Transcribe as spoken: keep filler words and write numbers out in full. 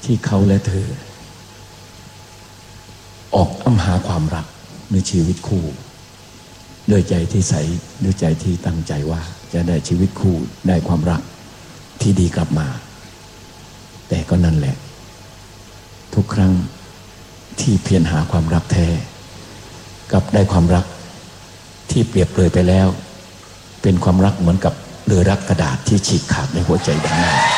ที่เขาและเธอออกอ้ำหาความรักในชีวิตคู่ด้วยใจที่ใสด้วยใจที่ตั้งใจว่าจะได้ชีวิตคู่ได้ความรักที่ดีกลับมาแต่ก็นั่นแหละทุกครั้งที่เพียรหาความรักแท้กับได้ความรักที่เปรียบเปรยไปแล้วเป็นความรักเหมือนกับเรือรักกระดาษที่ฉีกขาดในหัวใจดังนั้น